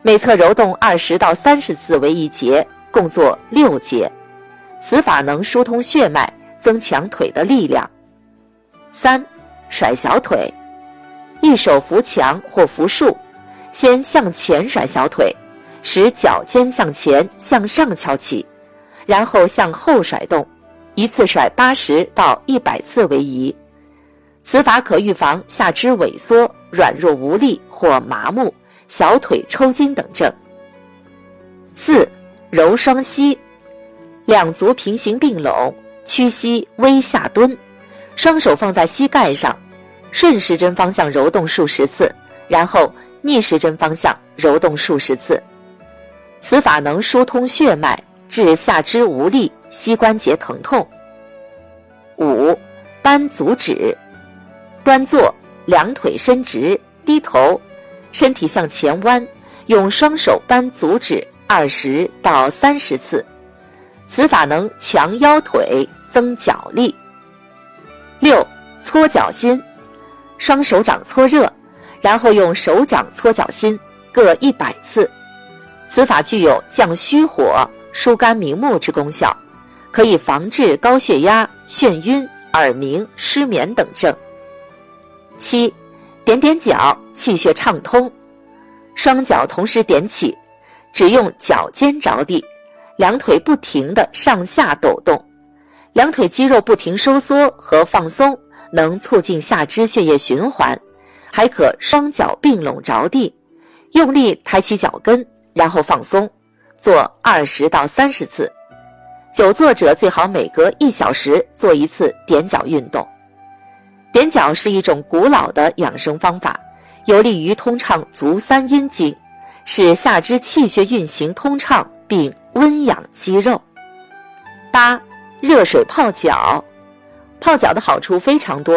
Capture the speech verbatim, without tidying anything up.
每侧揉动二十到三十次为一节，共做六节。此法能疏通血脉，增强腿的力量。三、甩小腿。一手扶墙或扶树，先向前甩小腿，使脚尖向前向上翘起，然后向后甩动，一次甩八十到一百次为宜。此法可预防下肢萎缩、软弱无力或麻木、小腿抽筋等症。四、揉双膝。两足平行并拢，屈膝微下蹲，双手放在膝盖上，顺时针方向揉动数十次，然后逆时针方向揉动数十次。此法能疏通血脉，治下肢无力、膝关节疼痛。五、扳足趾。端坐，两腿伸直，低头，身体向前弯，用双手扳足趾二十到三十次。此法能强腰腿，增脚力。六、搓脚心。双手掌搓热，然后用手掌搓脚心，各一百次。此法具有降虚火、疏肝明目之功效，可以防治高血压、眩晕、耳鸣、失眠等症。七、点点脚，气血畅通。双脚同时点起，只用脚尖着地，两腿不停地上下抖动，两腿肌肉不停收缩和放松，能促进下肢血液循环，还可双脚并拢着地，用力抬起脚跟，然后放松，做二十到三十次。久坐者最好每隔一小时做一次点脚运动。点脚是一种古老的养生方法，有利于通畅足三阴经，使下肢气血运行通畅，并温养肌肉。八、热水泡脚。泡脚的好处非常多，